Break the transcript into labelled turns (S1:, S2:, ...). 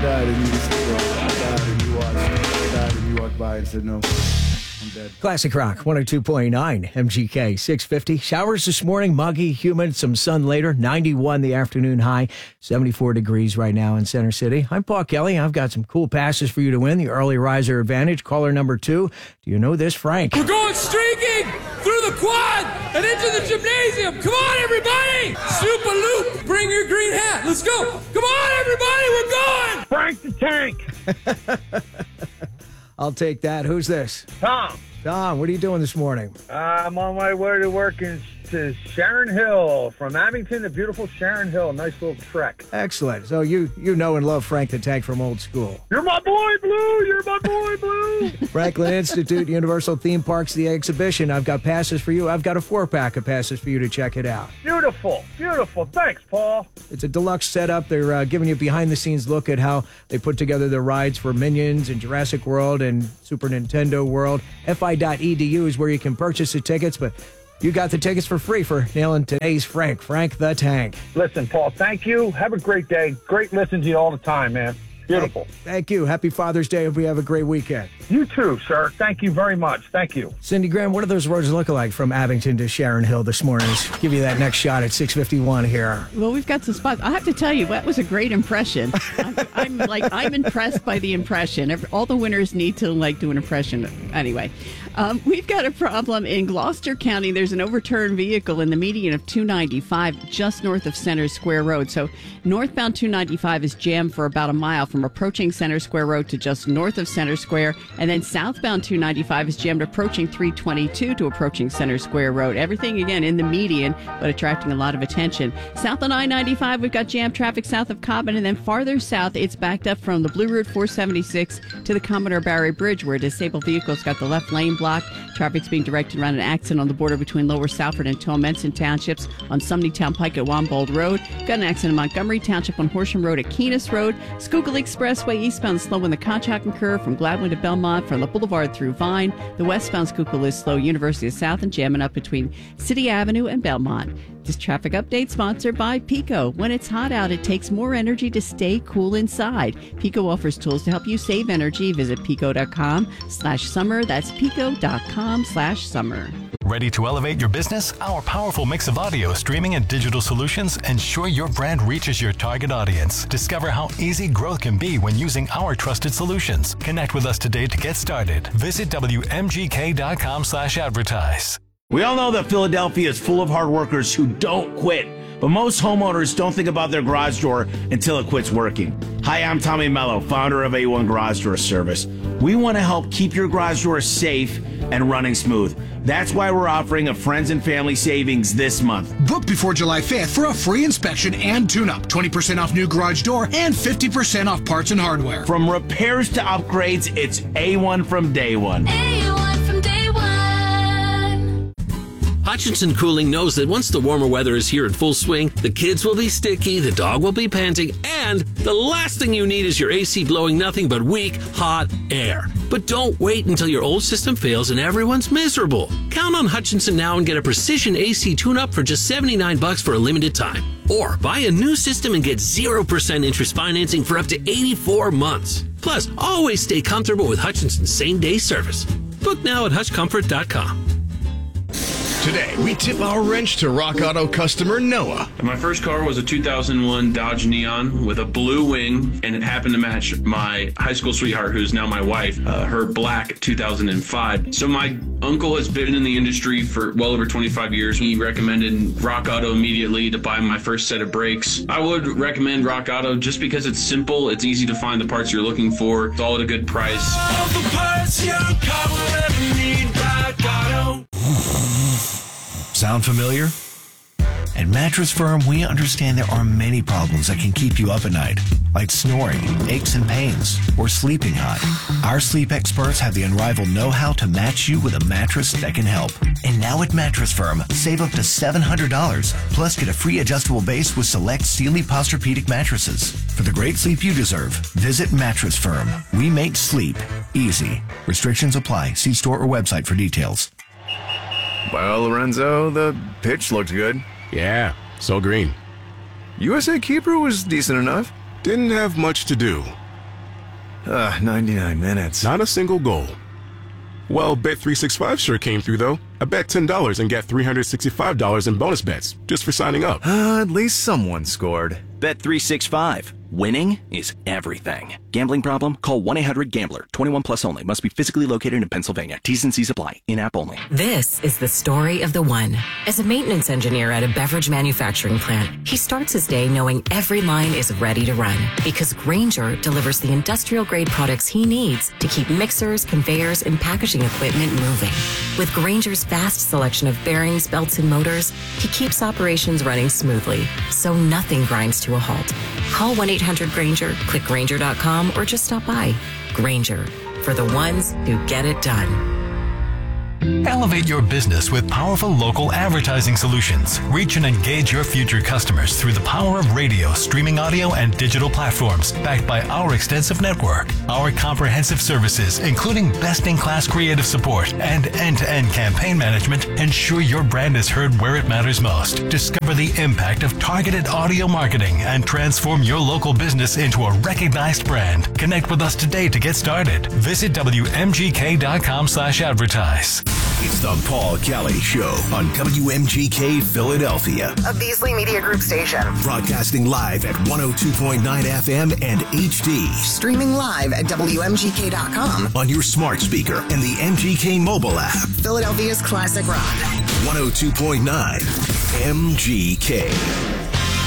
S1: died and you said no. I died and you watched. I died and you walked by and said no. I'm dead.
S2: Classic Rock 102.9 MGK 650. Showers this morning, muggy, humid, some sun later. 91 the afternoon high, 74 degrees right now in Center City. I'm Paul Kelly. I've got some cool passes for you to win. The early riser advantage. Caller number 2. Do you know this, Frank?
S3: We're going streaking through the quad and into the gymnasium. Come on, everybody! Super loop. Bring your green hat. Let's go. Come on, everybody. We're going.
S4: Frank the Tank.
S2: I'll take that. Who's this?
S4: Tom.
S2: Tom, what are you doing this morning?
S4: I'm on my way to work to Sharon Hill. From Abington to beautiful Sharon Hill. Nice little trek.
S2: Excellent. So you know and love Frank the Tank from old school.
S4: You're my boy, Blue. You're my boy, Blue.
S2: Franklin Institute, Universal Theme Parks, the exhibition. I've got passes for you. I've got a 4-pack of passes for you to check it out.
S4: Beautiful. Beautiful. Thanks, Paul.
S2: It's a deluxe setup. They're giving you a behind-the-scenes look at how they put together the rides for Minions and Jurassic World and Super Nintendo World. FI.edu is where you can purchase the tickets, but you got the tickets for free for nailing today's Frank the Tank.
S4: Listen, Paul, thank you. Have a great day. Great listening to you all the time, man. Beautiful.
S2: Thank you. Happy Father's Day. Hope we have a great weekend.
S4: You too, sir. Thank you very much. Thank you.
S2: Cindy Graham, what do those roads look like from Abington to Sharon Hill this morning? Let's give you that next shot at 6:51 here.
S5: Well, we've got some spots. I have to tell you, that was a great impression. I'm impressed by the impression. All the winners need to do an impression. Anyway, we've got a problem in Gloucester County. There's an overturned vehicle in the median of 295 just north of Center Square Road. So northbound 295 is jammed for about a mile from approaching Center Square Road to just north of Center Square. And then southbound 295 is jammed approaching 322 to approaching Center Square Road. Everything, again, in the median, but attracting a lot of attention. South on I-95, we've got jammed traffic south of Cobbin. And then farther south, it's backed up from the Blue Route 476 to the Commodore Barry Bridge, where a disabled vehicle's got the left lane blocked. Traffic's being directed around an accident on the border between Lower Salford and Towmenson Townships on Sumneytown Pike at Wambold Road. Got an accident in Montgomery Township on Horsham Road at Keenest Road. Schuylkill Expressway eastbound slow in the Conshohocken curve from Gladwin to Belmont from the Boulevard through Vine. The westbound Schuylkill is slow, University of South, and jamming up between City Avenue and Belmont. This traffic update sponsored by Pico. When it's hot out, it takes more energy to stay cool inside. Pico offers tools to help you save energy. Visit pico.com/summer. That's pico.com/summer.
S6: Ready to elevate your business? Our powerful mix of audio, streaming, and digital solutions ensure your brand reaches your target audience. Discover how easy growth can be when using our trusted solutions. Connect with us today to get started. Visit WMGK.com/advertise.
S7: We all know that Philadelphia is full of hard workers who don't quit, but most homeowners don't think about their garage door until it quits working. Hi, I'm Tommy Mello, founder of A1 Garage Door Service. We want to help keep your garage door safe and running smooth. That's why we're offering a friends and family savings this month.
S8: Book before July 5th for a free inspection and tune-up. 20% off new garage door and 50% off parts and hardware.
S7: From repairs to upgrades, it's A1 from day one.
S9: A1 from day one.
S10: Hutchinson Cooling knows that once the warmer weather is here in full swing, the kids will be sticky, the dog will be panting, and the last thing you need is your AC blowing nothing but weak, hot air. But don't wait until your old system fails and everyone's miserable. Count on Hutchinson now and get a precision AC tune-up for just $79 for a limited time. Or buy a new system and get 0% interest financing for up to 84 months. Plus, always stay comfortable with Hutchinson's same-day service. Book now at HutchComfort.com.
S11: Today, we tip our wrench to Rock Auto customer Noah.
S12: My first car was a 2001 Dodge Neon with a blue wing, and it happened to match my high school sweetheart, who's now my wife, her black 2005. So my uncle has been in the industry for well over 25 years. He recommended Rock Auto immediately to buy my first set of brakes. I would recommend Rock Auto just because it's simple, it's easy to find the parts you're looking for, it's all at a good price.
S9: All the parts your car will ever need, Rock Auto.
S13: Sound familiar? At Mattress Firm, we understand there are many problems that can keep you up at night, like snoring, aches and pains, or sleeping hot. Our sleep experts have the unrivaled know-how to match you with a mattress that can help. And now at Mattress Firm, save up to $700, plus get a free adjustable base with select Sealy Posturepedic mattresses. For the great sleep you deserve, visit Mattress Firm. We make sleep easy. Restrictions apply. See store or website for details.
S11: Well, Lorenzo, the pitch looked good.
S14: Yeah, so green.
S11: USA Keeper was decent enough.
S14: Didn't have much to do. 99 minutes.
S15: Not a single goal. Well, Bet365 sure came through, though. I bet $10 and get $365 in bonus bets just for signing up.
S14: At least someone scored.
S16: Bet365. Winning is everything. Gambling problem? Call 1-800-GAMBLER. 21 plus only. Must be physically located in Pennsylvania. T's and C's apply. In-app only.
S17: This is the story of the one. As a maintenance engineer at a beverage manufacturing plant, he starts his day knowing every line is ready to run because Grainger delivers the industrial-grade products he needs to keep mixers, conveyors, and packaging equipment moving. With Grainger's vast selection of bearings, belts, and motors, he keeps operations running smoothly, so nothing grinds to a halt. Call 1-800-GRAINGER, click Grainger.com, or just stop by. Grainger, for the ones who get it done.
S6: Elevate your business with powerful local advertising solutions. Reach and engage your future customers through the power of radio, streaming audio, and digital platforms, backed by our extensive network. Our comprehensive services, including best-in-class creative support and end-to-end campaign management, ensure your brand is heard where it matters most. Discover the impact of targeted audio marketing and transform your local business into a recognized brand. Connect with us today to get started. Visit WMGK.com/advertise.
S18: It's the Paul Kelly Show on WMGK Philadelphia,
S19: a Beasley Media Group station.
S18: Broadcasting live at 102.9 FM and HD.
S19: Streaming live at WMGK.com.
S18: On your smart speaker and the MGK mobile app.
S19: Philadelphia's classic rock.
S18: 102.9 MGK.